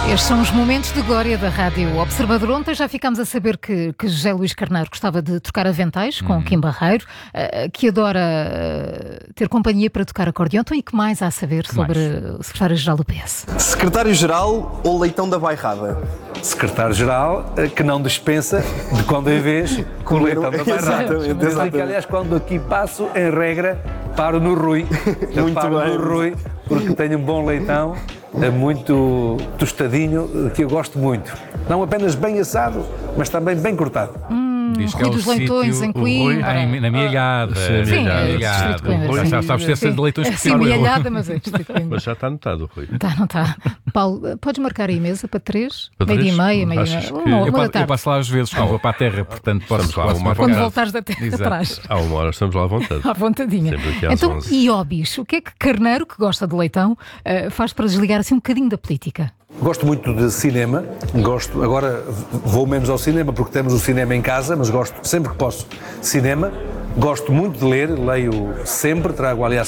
Estes são os momentos de glória da Rádio Observador. Ontem já ficámos a saber que José Luís Carneiro gostava de tocar aventais com Kim Barreiro, que adora ter companhia para tocar acordeão. Então, e que mais há a saber sobre o secretário-geral do PS? Secretário-geral ou leitão da bairrada? Secretário-geral que não dispensa de quando em vez com o leitão da bairrada. Exatamente. Aliás, quando aqui passo, em regra, paro no Rui. Muito paro bem. no Rui porque tenho um bom leitão, muito tostadinho, que eu gosto muito. Não apenas bem assado, mas também bem cortado. Diz que Rui é o dos Leitões, sítio, em o Rui, Coimbra. Na Mielhada. Sim, é Distrito de Coimbra, sim. Já sabes ter de leitões por Sim, cima. Mielhada, mas é Distrito de Coimbra. Mas já está anotado, Rui. Não está. Paulo, podes marcar aí a mesa para 3? Para Meio-dia e três? meia, meia Achas que- uma da Eu tarde. passo lá às vezes quando vou para a terra, portanto posso lá, uma Quando Exato. voltares da terra Exato. atrás. Há uma hora estamos lá à vontade. À vontadinha. Sempre aqui às Então, 11. e hobbies? O que é que Carneiro, que gosta de leitão, faz para desligar assim um bocadinho da política? Gosto muito de cinema, agora vou menos ao cinema porque temos o cinema em casa, mas gosto sempre que posso de cinema. Gosto muito de ler, leio sempre, trago aliás